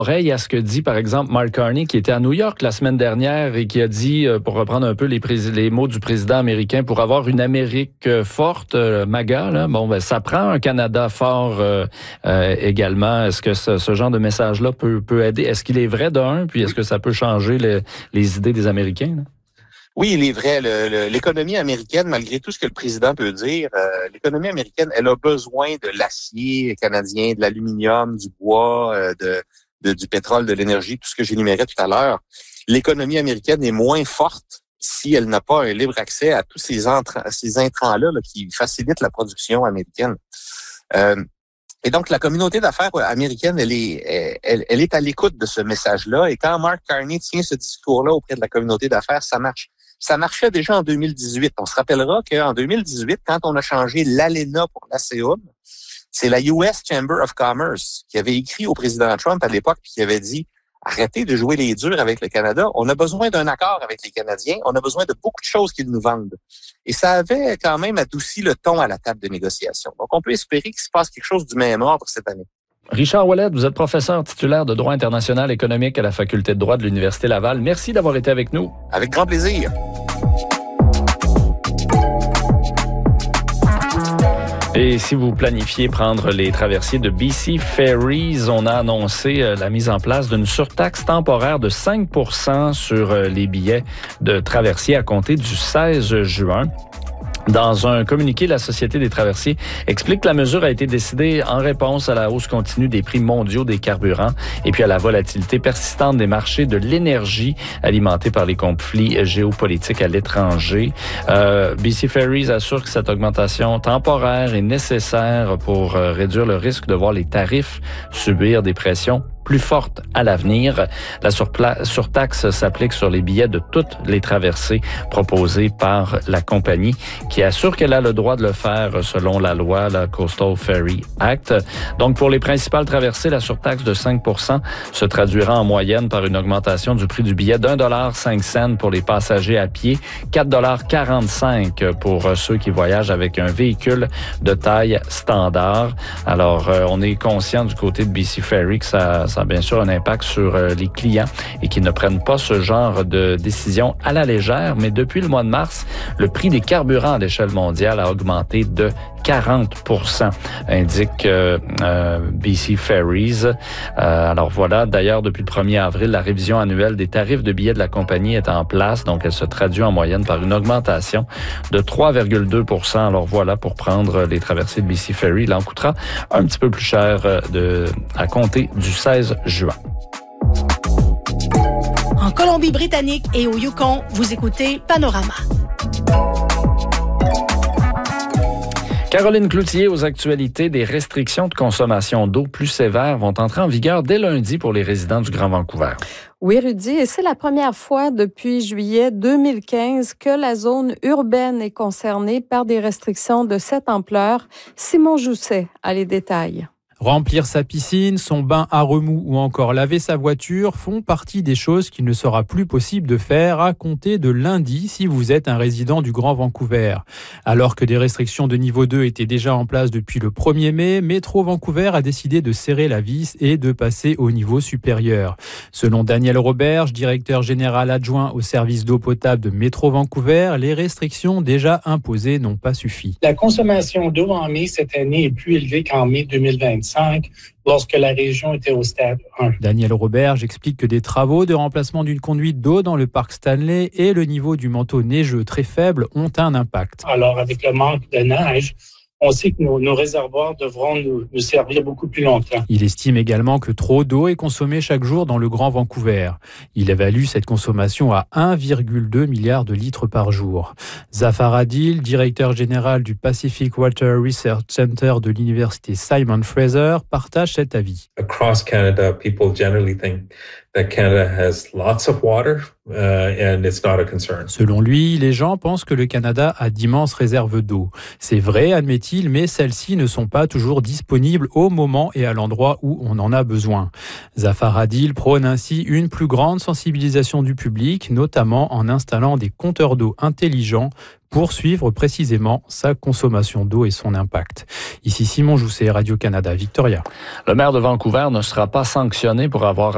Oreille à ce que dit, par exemple, Mark Carney, qui était à New York la semaine dernière et qui a dit, pour reprendre un peu les mots du président américain, pour avoir une Amérique forte, MAGA, là, ça prend un Canada fort également. Est-ce que ce genre de message-là peut aider? Est-ce qu'il est vrai d'un? Puis est-ce que ça peut changer les idées des Américains, là? Oui, il est vrai. L'économie américaine, malgré tout ce que le président peut dire, l'économie américaine, elle a besoin de l'acier canadien, de l'aluminium, du bois, du pétrole, de l'énergie, tout ce que j'énumérais tout à l'heure. L'économie américaine est moins forte si elle n'a pas un libre accès à tous ces intrants-là qui facilitent la production américaine. Et donc, la communauté d'affaires américaine, elle est à l'écoute de ce message-là. Et quand Mark Carney tient ce discours-là auprès de la communauté d'affaires, ça marche. Ça marchait déjà en 2018. On se rappellera qu'en 2018, quand on a changé l'ALENA pour l'ASEAN, c'est la US Chamber of Commerce qui avait écrit au président Trump à l'époque puis qui avait dit « Arrêtez de jouer les durs avec le Canada. On a besoin d'un accord avec les Canadiens. On a besoin de beaucoup de choses qu'ils nous vendent. » Et ça avait quand même adouci le ton à la table de négociation. Donc, on peut espérer qu'il se passe quelque chose du même ordre cette année. Richard Ouellet, vous êtes professeur titulaire de droit international économique à la Faculté de droit de l'Université Laval. Merci d'avoir été avec nous. Avec grand plaisir. Et si vous planifiez prendre les traversiers de BC Ferries, on a annoncé la mise en place d'une surtaxe temporaire de 5 % sur les billets de traversiers à compter du 16 juin. Dans un communiqué, la Société des traversiers explique que la mesure a été décidée en réponse à la hausse continue des prix mondiaux des carburants et puis à la volatilité persistante des marchés de l'énergie alimentés par les conflits géopolitiques à l'étranger. BC Ferries assure que cette augmentation temporaire est nécessaire pour réduire le risque de voir les tarifs subir des pressions plus forte à l'avenir. La surtaxe s'applique sur les billets de toutes les traversées proposées par la compagnie qui assure qu'elle a le droit de le faire selon la loi, la Coastal Ferry Act. Donc, pour les principales traversées, la surtaxe de 5 % se traduira en moyenne par une augmentation du prix du billet d'1,05 $ pour les passagers à pied, 4,45 $ pour ceux qui voyagent avec un véhicule de taille standard. Alors, on est conscient du côté de BC Ferry que ça a bien sûr un impact sur les clients et qui ne prennent pas ce genre de décision à la légère. Mais depuis le mois de mars, le prix des carburants à l'échelle mondiale a augmenté de 40 %, indique BC Ferries. Alors voilà, d'ailleurs, depuis le 1er avril, la révision annuelle des tarifs de billets de la compagnie est en place. Donc, elle se traduit en moyenne par une augmentation de 3,2 %. Alors voilà, pour prendre les traversées de BC Ferry, il en coûtera un petit peu plus cher à compter du 16 juin. En Colombie-Britannique et au Yukon, vous écoutez Panorama. Caroline Cloutier, aux actualités, des restrictions de consommation d'eau plus sévères vont entrer en vigueur dès lundi pour les résidents du Grand Vancouver. Oui, Rudy, et c'est la première fois depuis juillet 2015 que la zone urbaine est concernée par des restrictions de cette ampleur. Simon Jousset a les détails. Remplir sa piscine, son bain à remous ou encore laver sa voiture font partie des choses qu'il ne sera plus possible de faire à compter de lundi si vous êtes un résident du Grand Vancouver. Alors que des restrictions de niveau 2 étaient déjà en place depuis le 1er mai, Métro Vancouver a décidé de serrer la vis et de passer au niveau supérieur. Selon Daniel Roberge, directeur général adjoint au service d'eau potable de Métro Vancouver, les restrictions déjà imposées n'ont pas suffi. La consommation d'eau en mai cette année est plus élevée qu'en mai 2025. Lorsque la région était au stade 1. Daniel Roberge explique que des travaux de remplacement d'une conduite d'eau dans le parc Stanley et le niveau du manteau neigeux très faible ont un impact. Alors, avec le manque de neige, on sait que nos réservoirs devront nous servir beaucoup plus longtemps. Il estime également que trop d'eau est consommée chaque jour dans le Grand Vancouver. Il évalue cette consommation à 1,2 milliard de litres par jour. Zafar Adil, directeur général du Pacific Water Research Center de l'université Simon Fraser, partage cet avis. Across Canada, people generally think that Canada has lots of water and it's not a concern. Selon lui, les gens pensent que le Canada a d'immenses réserves d'eau. C'est vrai, admet-il, mais celles-ci ne sont pas toujours disponibles au moment et à l'endroit où on en a besoin. Zafar Adil prône ainsi une plus grande sensibilisation du public, notamment en installant des compteurs d'eau intelligents pour suivre précisément sa consommation d'eau et son impact. Ici Simon Jousset, Radio-Canada, Victoria. Le maire de Vancouver ne sera pas sanctionné pour avoir